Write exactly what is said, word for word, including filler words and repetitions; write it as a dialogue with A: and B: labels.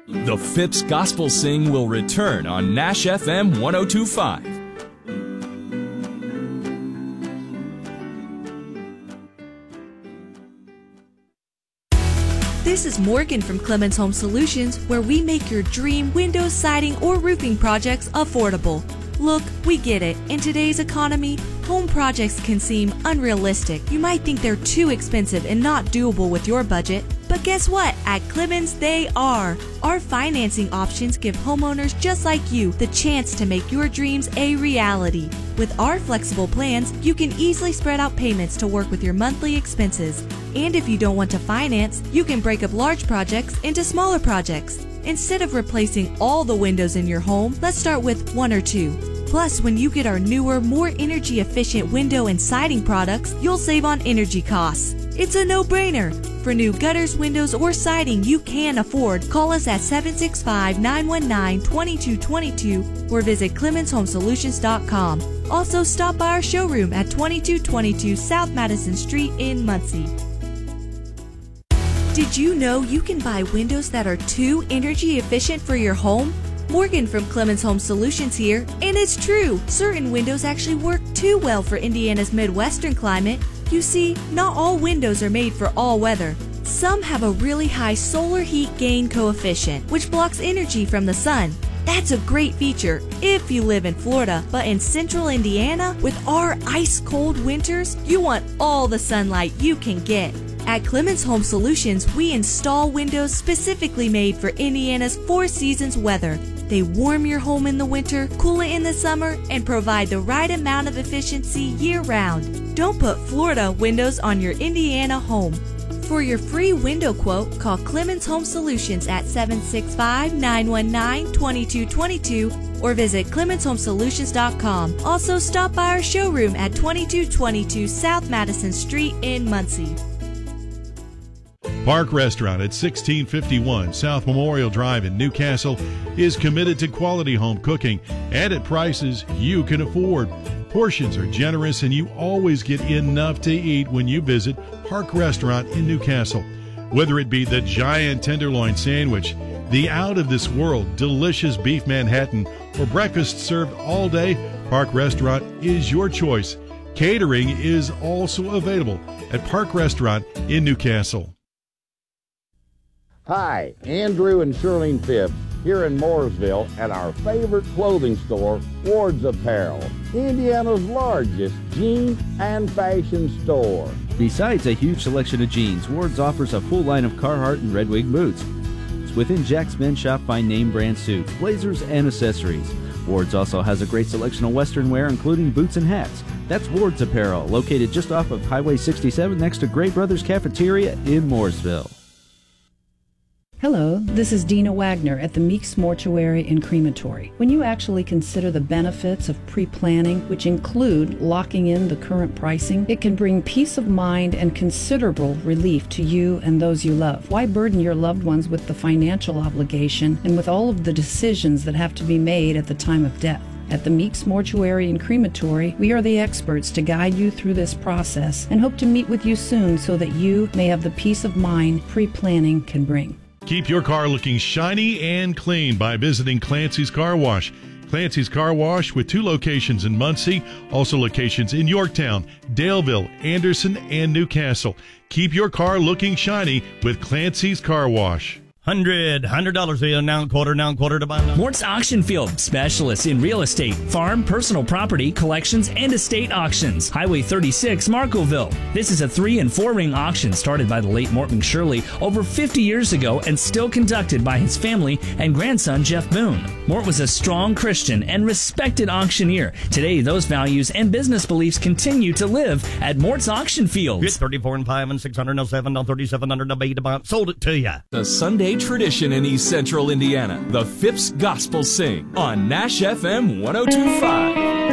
A: The Phipps Gospel Sing will return on Nash F M one oh two point five.
B: This is Morgan from Clemens Home Solutions, where we make your dream windows, siding, or roofing projects affordable. Look, we get it. In today's economy, home projects can seem unrealistic. You might think they're too expensive and not doable with your budget. But guess what? At Clemens, they are. Our financing options give homeowners just like you the chance to make your dreams a reality. With our flexible plans, you can easily spread out payments to work with your monthly expenses. And if you don't want to finance, you can break up large projects into smaller projects. Instead of replacing all the windows in your home, let's start with one or two. Plus, when you get our newer, more energy-efficient window and siding products, you'll save on energy costs. It's a no-brainer. For new gutters, windows, or siding you can afford, call us at seven six five, nine one nine, two two two two or visit clemens home solutions dot com. Also, stop by our showroom at twenty-two twenty-two South Madison Street in Muncie. Did you know you can buy windows that are too energy efficient for your home? Morgan from Clemens Home Solutions here, and it's true. Certain windows actually work too well for Indiana's Midwestern climate. You see, not all windows are made for all weather. Some have a really high solar heat gain coefficient, which blocks energy from the sun. That's a great feature if you live in Florida, but in central Indiana, with our ice-cold winters, you want all the sunlight you can get. At Clemens Home Solutions, we install windows specifically made for Indiana's four seasons weather. They warm your home in the winter, cool it in the summer, and provide the right amount of efficiency year-round. Don't put Florida windows on your Indiana home. For your free window quote, call Clemens Home Solutions at seven six five, nine one nine, two two two two or visit clemens home solutions dot com. Also, stop by our showroom at twenty-two twenty-two South Madison Street in Muncie.
C: Park Restaurant at sixteen fifty-one South Memorial Drive in Newcastle is committed to quality home cooking and at prices you can afford. Portions are generous and you always get enough to eat when you visit Park Restaurant in Newcastle. Whether it be the giant tenderloin sandwich, the out-of-this-world delicious beef Manhattan, or breakfast served all day, Park Restaurant is your choice. Catering is also available at Park Restaurant in Newcastle.
D: Hi, Andrew and Shirlene Phipps here in Mooresville at our favorite clothing store, Ward's Apparel, Indiana's largest jean and fashion store.
E: Besides a huge selection of jeans, Ward's offers a full line of Carhartt and Red Wing boots. Within Jack's Men's Shop, find name brand suits, blazers, and accessories. Ward's also has a great selection of Western wear, including boots and hats. That's Ward's Apparel, located just off of Highway sixty-seven next to Gray Brothers Cafeteria in Mooresville.
F: Hello, this is Dina Wagner at the Meeks Mortuary and Crematory. When you actually consider the benefits of pre-planning, which include locking in the current pricing, it can bring peace of mind and considerable relief to you and those you love. Why burden your loved ones with the financial obligation and with all of the decisions that have to be made at the time of death? At the Meeks Mortuary and Crematory, we are the experts to guide you through this process and hope to meet with you soon so that you may have the peace of mind pre-planning can bring.
C: Keep your car looking shiny and clean by visiting Clancy's Car Wash. Clancy's Car Wash with two locations in Muncie, also locations in Yorktown, Daleville, Anderson, and Newcastle. Keep your car looking shiny with Clancy's Car Wash.
G: Hundred, hundred dollars a noun quarter, noun quarter to buy.
H: Mort's Auction Field, specialists in real estate, farm, personal property, collections, and estate auctions. Highway thirty-six, Markville. This is a three and four ring auction started by the late Mort McShirley over fifty years ago and still conducted by his family and grandson Jeff Boone. Mort was a strong Christian and respected auctioneer. Today, those values and business beliefs continue to live at Mort's Auction Field.
G: Get thirty-four and five and six hundred and seven and thirty-seven hundred and eight about sold it to you.
A: The Sunday tradition in East Central Indiana, the Phipps Gospel Sing on Nash F M one oh two point five.